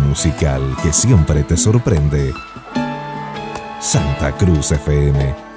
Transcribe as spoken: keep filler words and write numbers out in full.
musical que siempre te sorprende. Santa Cruz F M.